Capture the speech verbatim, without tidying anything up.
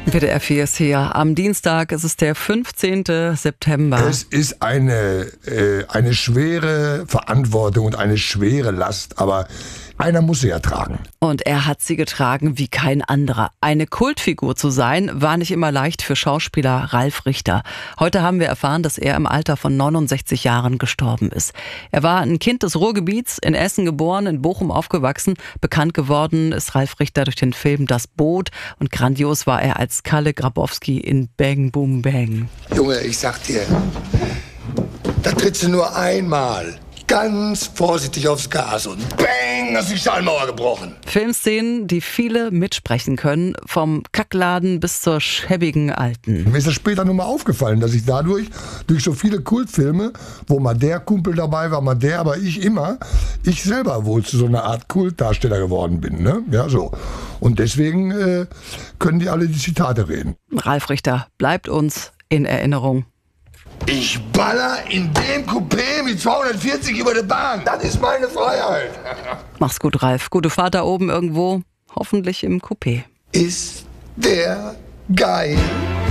W D R vier ist hier. Am Dienstag ist es der fünfzehnte September. Es ist eine, äh, eine schwere Verantwortung und eine schwere Last, aber einer muss sie ja tragen. Und er hat sie getragen wie kein anderer. Eine Kultfigur zu sein, war nicht immer leicht für Schauspieler Ralf Richter. Heute haben wir erfahren, dass er im Alter von neunundsechzig Jahren gestorben ist. Er war ein Kind des Ruhrgebiets, in Essen geboren, in Bochum aufgewachsen. Bekannt geworden ist Ralf Richter durch den Film Das Boot und grandios war er als Kalle Grabowski in Bang Boom Bang. Junge, ich sag dir, da trittst du nur einmal ganz vorsichtig aufs Gas und bang, ist die Schallmauer gebrochen. Filmszenen, die viele mitsprechen können, vom Kackladen bis zur schäbigen Alten. Mir ist das später nur mal aufgefallen, dass ich dadurch, durch so viele Kultfilme, wo mal der Kumpel dabei war, mal der, aber ich immer, ich selber wohl zu so einer Art Kultdarsteller geworden bin. Ne? Ja, so. Und deswegen äh, können die alle die Zitate reden. Ralf Richter bleibt uns in Erinnerung. Ich baller in dem Coupé mit zweihundertvierzig über der Bahn. Das ist meine Freiheit. Mach's gut, Ralf. Gute Fahrt da oben irgendwo, hoffentlich im Coupé. Ist der geil.